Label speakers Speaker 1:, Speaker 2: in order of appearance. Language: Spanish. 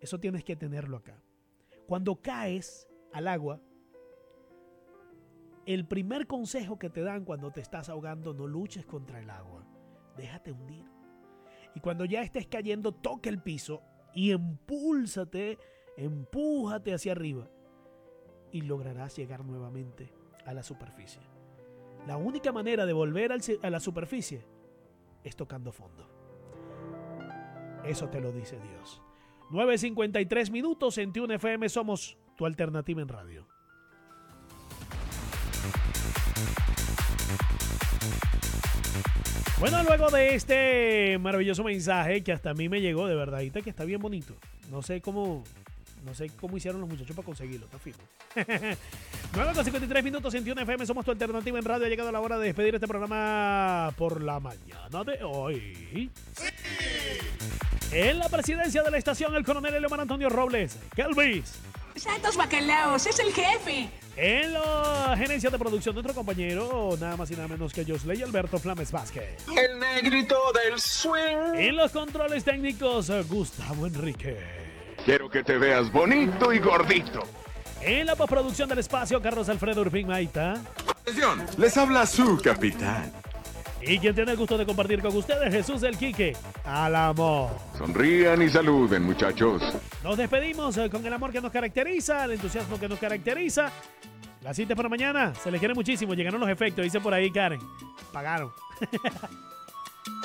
Speaker 1: Eso tienes que tenerlo acá. Cuando caes al agua, el primer consejo que te dan cuando te estás ahogando, no luches contra el agua. Déjate hundir. Y cuando ya estés cayendo, toca el piso y empújate hacia arriba y lograrás llegar nuevamente a la superficie. La única manera de volver a la superficie es tocando fondo. Eso te lo dice Dios. 9:53 minutos en TUNE FM. Somos tu alternativa en radio. Bueno, luego de este maravilloso mensaje que hasta a mí me llegó, de verdad, que está bien bonito. No sé cómo hicieron los muchachos para conseguirlo, está firme. 9:53 minutos en TUNE FM. Somos tu alternativa en radio. Ha llegado la hora de despedir este programa por la mañana de hoy. ¡Sí! En la presidencia de la estación, el coronel Eleomar Antonio Robles, Kelvis.
Speaker 2: Santos Bacalaos, es el jefe.
Speaker 1: En la gerencia de producción, nuestro compañero, nada más y nada menos que Josley Alberto Flames Vázquez.
Speaker 3: El negrito del swing.
Speaker 1: En los controles técnicos, Gustavo Enrique.
Speaker 4: Quiero que te veas bonito y gordito.
Speaker 1: En la postproducción del espacio, Carlos Alfredo Urpín Maita.
Speaker 4: Atención, les habla su capitán.
Speaker 1: Y quien tiene el gusto de compartir con ustedes, Jesús el Quique, al amor.
Speaker 4: Sonrían y saluden, muchachos.
Speaker 1: Nos despedimos con el amor que nos caracteriza, el entusiasmo que nos caracteriza. La cita para mañana, se les quiere muchísimo, llegaron los efectos, dice por ahí Karen. Pagaron.